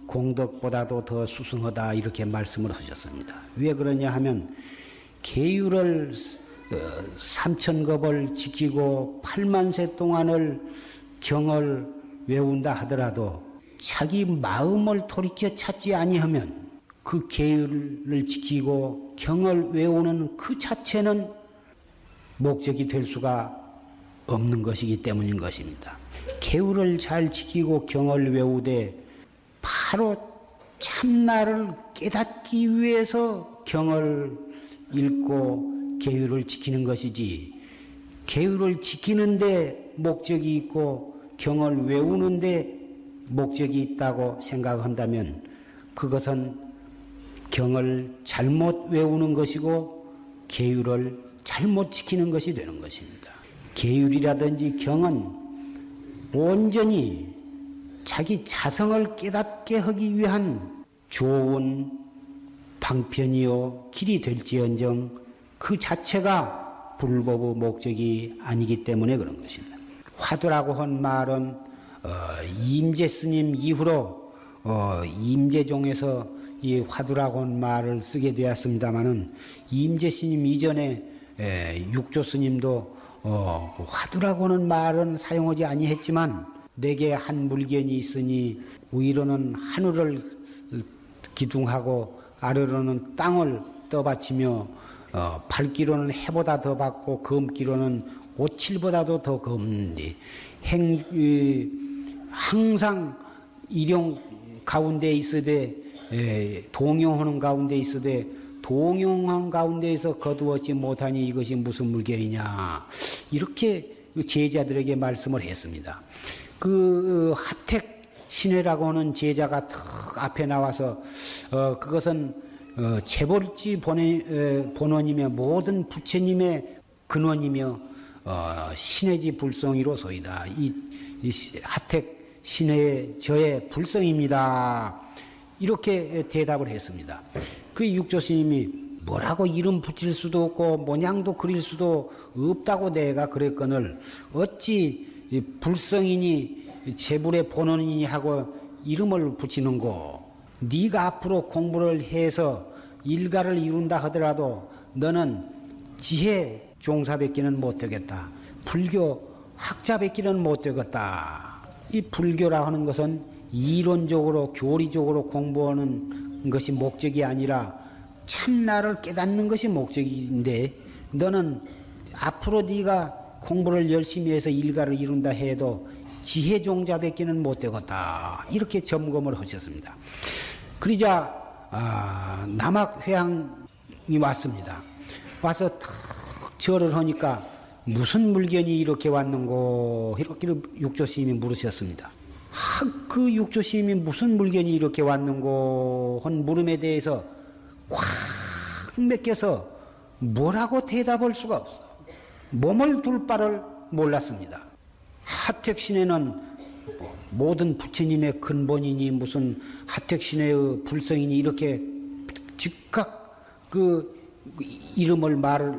공덕보다도 더 수승하다 이렇게 말씀을 하셨습니다. 왜 그러냐 하면 계율을 3,000겁을 지키고 8만세 동안을 경을 외운다 하더라도 자기 마음을 돌이켜 찾지 아니하면 그 계율을 지키고 경을 외우는 그 자체는 목적이 될 수가 없는 것이기 때문인 것입니다. 계율을 잘 지키고 경을 외우되 바로 참나를 깨닫기 위해서 경을 읽고 계율을 지키는 것이지, 계율을 지키는데 목적이 있고 경을 외우는데 목적이 있다고 생각한다면 그것은 경을 잘못 외우는 것이고 계율을 잘못 지키는 것이 되는 것입니다. 계율이라든지 경은 온전히 자기 자성을 깨닫게 하기 위한 좋은 방편이요 길이 될지언정 그 자체가 불법의 목적이 아니기 때문에 그런 것입니다. 화두라고 한 말은 임재 스님 이후로 임재종에서 이 화두라고 한 말을 쓰게 되었습니다마는 임재 스님 이전에 육조 스님도 화두라고 하는 말은 사용하지 아니했지만 내게 한 물견이 있으니 위로는 하늘을 기둥하고 아래로는 땅을 떠받치며 밝기로는 해보다 더 밝고 검기로는 오칠보다도 더 검은데 항상 일용 가운데 있으되 동용하는 가운데 있으되 동용한 가운데에서 거두었지 못하니 이것이 무슨 물견이냐 이렇게 제자들에게 말씀을 했습니다. 그 하택 신회라고 하는 제자가 턱 앞에 나와서 그것은 재벌지 본원이며 모든 부처님의 근원이며 신회지 불성이로소이다. 이 하택 신회의 저의 불성입니다. 이렇게 대답을 했습니다. 그 육조스님이 뭐라고 이름 붙일 수도 없고 모양도 그릴 수도 없다고 내가 그랬거늘 어찌 불성이니 재불의 본원이니 하고 이름을 붙이는고. 네가 앞으로 공부를 해서 일가를 이룬다 하더라도 너는 지혜 종사밖에는 못되겠다. 불교 학자밖에는 못되겠다. 이 불교라 하는 것은 이론적으로 교리적으로 공부하는 것이 목적이 아니라 참나를 깨닫는 것이 목적인데 너는 앞으로 네가 공부를 열심히 해서 일가를 이룬다 해도 지혜 종자밖에는 못되겠다. 이렇게 점검을 하셨습니다. 그러자 남학회양이 왔습니다. 와서 탁 절을 하니까 무슨 물견이 이렇게 왔는고 이렇게 육조스님이 물으셨습니다. 그 육조스님이 무슨 물견이 이렇게 왔는고 한 물음에 대해서 꽉 맥혀서 뭐라고 대답할 수가 없어. 몸을 둘 바를 몰랐습니다. 하택신에는 모든 부처님의 근본이니 무슨 하택신의 불성이니 이렇게 즉각 그 이름을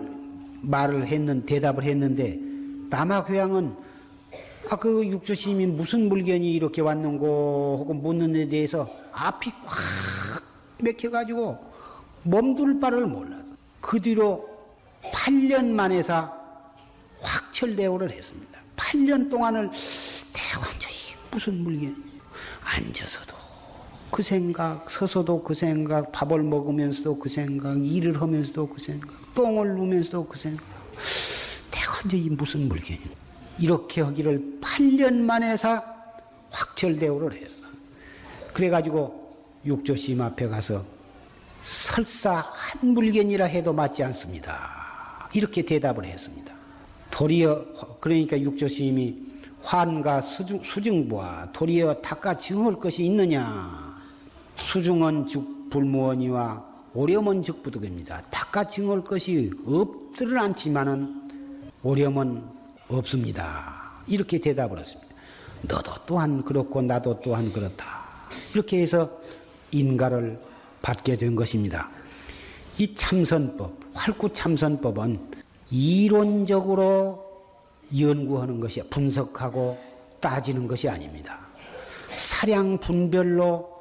대답을 했는데 남학회양은 그 육조스님이 무슨 물견이 이렇게 왔는고 하고 묻는 데 대해서 앞이 꽉 맥혀가지고 몸둘 바를 몰라서 그 뒤로 8년 만에서 확철대오를 했습니다. 8년 동안을 대관절이 무슨 물견이 앉아서도 그 생각, 서서도 그 생각, 밥을 먹으면서도 그 생각, 일을 하면서도 그 생각, 똥을 누면서도 그 생각, 대관절이 무슨 물견이 이렇게 하기를 8년 만에서 확철대오를 했어. 그래가지고 육조스님 앞에 가서 설사 한 물견이라 해도 맞지 않습니다. 이렇게 대답을 했습니다. 도리어 그러니까 육조스님이 환과 수증부와 도리어 닦아 증할 것이 있느냐. 수증은 즉 불무원이와 오렴은 즉 부득입니다. 닦아 증할 것이 없지는 않지만은 오렴은 없습니다. 이렇게 대답을 했습니다. 너도 또한 그렇고 나도 또한 그렇다. 이렇게 해서 인가를 받게 된 것입니다. 이 참선법, 활구참선법은 이론적으로 연구하는 것이 분석하고 따지는 것이 아닙니다. 사량 분별로